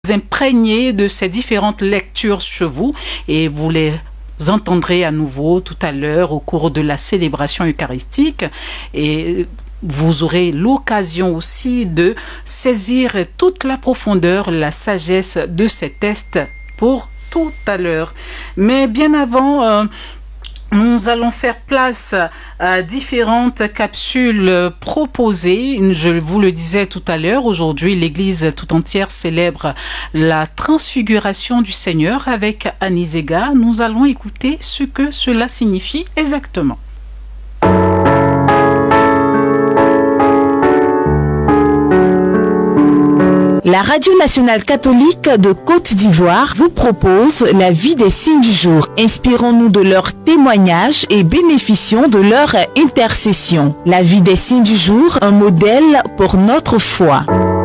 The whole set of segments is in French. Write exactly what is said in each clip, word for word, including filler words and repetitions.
imprégner de ces différentes lectures chez vous et vous les entendrez à nouveau tout à l'heure au cours de la célébration eucharistique et vous aurez l'occasion aussi de saisir toute la profondeur, la sagesse de ces textes pour tout à l'heure. Mais bien avant, euh, nous allons faire place à différentes capsules proposées. Je vous le disais tout à l'heure, aujourd'hui l'Église tout entière célèbre la transfiguration du Seigneur avec Annie Zega. Nous allons écouter ce que cela signifie exactement. La Radio nationale catholique de Côte d'Ivoire vous propose la vie des signes du jour. Inspirons-nous de leurs témoignages et bénéficions de leur intercession. La vie des signes du jour, un modèle pour notre foi.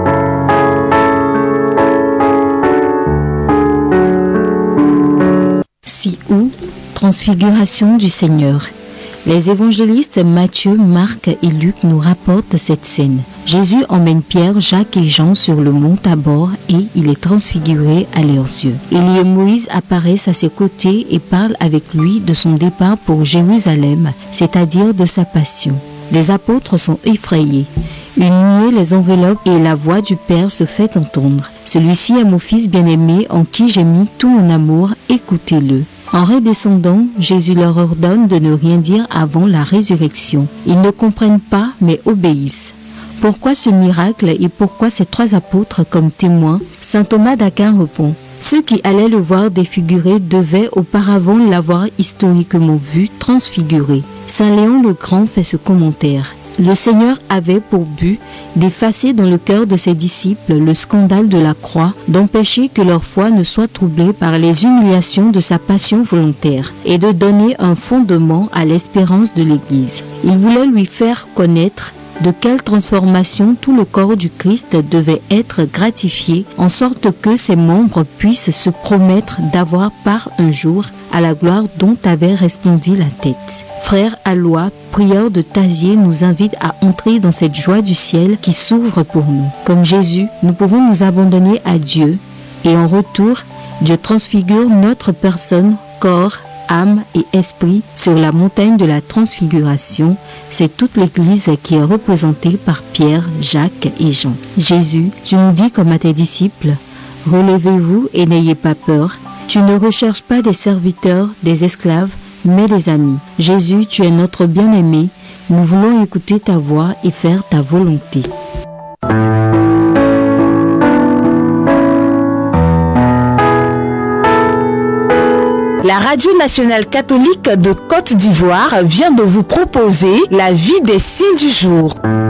Si où transfiguration du Seigneur. Les évangélistes Matthieu, Marc et Luc nous rapportent cette scène. Jésus emmène Pierre, Jacques et Jean sur le mont Tabor et il est transfiguré à leurs yeux. Élie et Moïse apparaissent à ses côtés et parlent avec lui de son départ pour Jérusalem, c'est-à-dire de sa passion. Les apôtres sont effrayés. Une nuée les enveloppe et la voix du Père se fait entendre. Celui-ci est mon fils bien-aimé en qui j'ai mis tout mon amour, écoutez-le. En redescendant, Jésus leur ordonne de ne rien dire avant la résurrection. Ils ne comprennent pas, mais obéissent. Pourquoi ce miracle et pourquoi ces trois apôtres comme témoins? Saint Thomas d'Aquin répond. Ceux qui allaient le voir défiguré devaient auparavant l'avoir historiquement vu transfiguré. Saint Léon le Grand fait ce commentaire. Le Seigneur avait pour but d'effacer dans le cœur de ses disciples le scandale de la croix, d'empêcher que leur foi ne soit troublée par les humiliations de sa passion volontaire et de donner un fondement à l'espérance de l'Église. Il voulait lui faire connaître de quelle transformation tout le corps du Christ devait être gratifié, en sorte que ses membres puissent se promettre d'avoir part un jour à la gloire dont avait resplendi la tête. Frère Alois, prieur de Tazier, nous invite à entrer dans cette joie du ciel qui s'ouvre pour nous. Comme Jésus, nous pouvons nous abandonner à Dieu et en retour, Dieu transfigure notre personne, corps, âme et esprit sur la montagne de la transfiguration. C'est toute l'Église qui est représentée par Pierre, Jacques et Jean. Jésus, tu nous dis comme à tes disciples, relevez-vous et n'ayez pas peur. Tu ne recherches pas des serviteurs, des esclaves, mais des amis. Jésus, tu es notre bien-aimé. Nous voulons écouter ta voix et faire ta volonté. La Radio nationale catholique de Côte d'Ivoire vient de vous proposer la vie des signes du jour.